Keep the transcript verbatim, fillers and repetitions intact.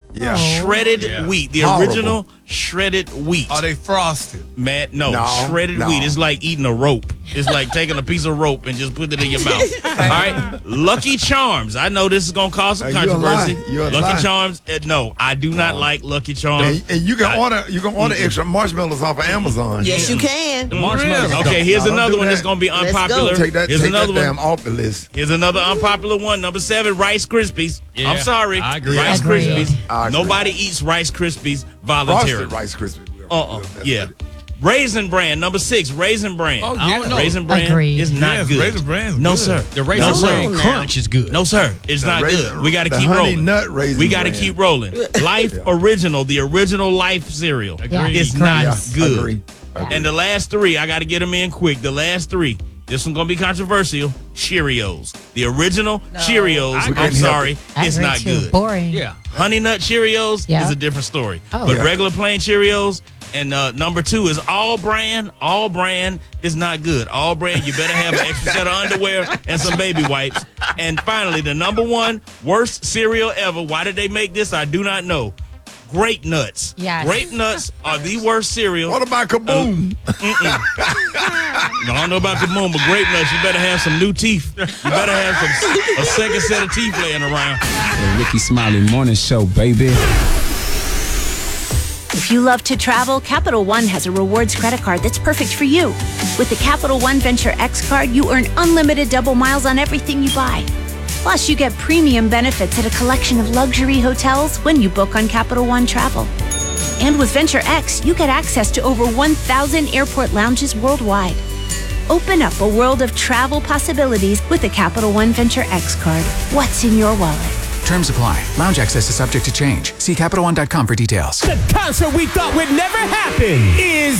Yeah. Shredded Yeah. wheat. The Horrible. original shredded wheat. Are they frosted? Man, no, No, shredded no. wheat is like eating a rope. It's like taking a piece of rope and just putting it in your mouth. All right, Lucky Charms. I know this is gonna cause some Uh, you're controversy. lying. You're Lucky lying. Charms. Uh, no, I do not like Lucky Charms. And, and you can I- order you can order extra marshmallows off of Amazon. Yes, you can. Marshmallows. Okay, here's No, don't another do one that. that's gonna be Let's go. unpopular. Take that, Here's take another that one. damn off the list. Here's another unpopular one. Number seven, Rice Krispies. Yeah, I'm sorry. I agree. Rice Agreed. Krispies. I agree. Nobody eats Rice Krispies voluntarily. Frosted Rice Krispies. Uh-uh. Yeah. Raisin Bran, number six, Raisin Bran. Oh, I yeah. don't know. Raisin Bran Agreed. is not Yes, good. Raisin Bran's No, good. sir. The Raisin no, Bran sir. Crunch is good. No, sir. It's The not raisin- good. We got to the keep honey rolling. nut Raisin we got to Bran. keep rolling. Life Original, the original Life cereal. Agreed. It's Agreed. not Yeah, good. agree. Agree. And the last three, I got to get them in quick. The last three. This one's going to be controversial. Cheerios. The original Cheerios, I I'm couldn't sorry, I it's agree not too. good. Boring. Yeah. Honey Nut Cheerios Yeah. is a different story. Oh. But Yeah. regular plain Cheerios, and uh, number two is All Brand. All Brand is not good. All Brand, you better have an extra set of underwear and some baby wipes. And finally, the number one worst cereal ever. Why did they make this? I do not know. Grape Nuts. Yes. Grape Nuts are the worst cereal. What about Kaboom? I don't know about Kaboom, but Grape Nuts, you better have some new teeth. You better have some, a second set of teeth laying around. The Ricky Smiley Morning Show, baby. If you love to travel, Capital One has a rewards credit card that's perfect for you. With the Capital One Venture X card, you earn unlimited double miles on everything you buy. Plus, you get premium benefits at a collection of luxury hotels when you book on Capital One Travel. And with Venture X, you get access to over one thousand airport lounges worldwide. Open up a world of travel possibilities with the Capital One Venture X card. What's in your wallet? Terms apply. Lounge access is subject to change. See Capital One dot com for details. The concert we thought would never happen is